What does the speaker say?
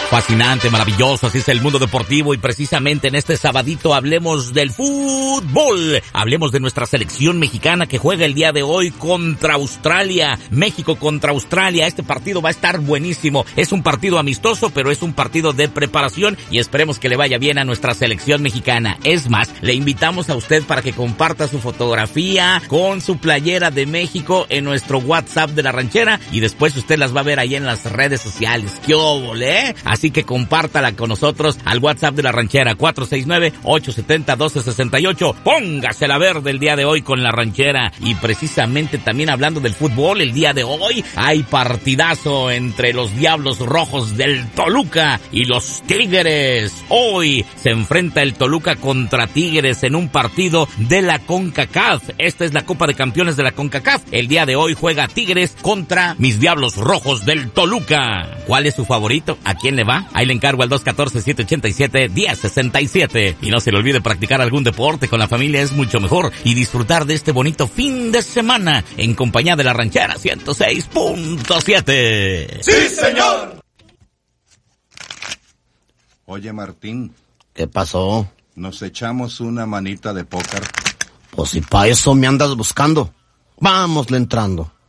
Fascinante, maravilloso, así es el mundo deportivo y precisamente en este sabadito hablemos del fútbol. Hablemos de nuestra selección mexicana que juega el día de hoy contra Australia. México contra Australia. Este partido va a estar buenísimo. Es un partido amistoso, pero es un partido de preparación y esperemos que le vaya bien a nuestra selección mexicana. Es más, le invitamos a usted para que comparta su fotografía con su playera de México en nuestro WhatsApp de La Ranchera y después usted las va a ver ahí en las redes sociales. ¡Qué óvole, eh! Así que compártala con nosotros al WhatsApp de La Ranchera, 469-870-1268. Póngasela verde el día de hoy con La Ranchera. Y precisamente también hablando del fútbol, el día de hoy hay partidazo entre los Diablos Rojos del Toluca y los Tigres. Hoy se enfrenta el Toluca contra Tigres en un partido de la CONCACAF. Esta es la Copa de Campeones de la CONCACAF. El día de hoy juega Tigres contra mis Diablos Rojos del Toluca. ¿Cuál es su favorito? ¿A quién le va? Ahí le encargo al 214-787-1067. Y no se le olvide practicar algún deporte con la familia, es mucho mejor. Y disfrutar de este bonito fin de semana en compañía de La Ranchera 106.7. ¡Sí, señor! Oye, Martín. ¿Qué pasó? ¿Nos echamos una manita de póker? Pues si pa' eso me andas buscando. Vámosle entrando.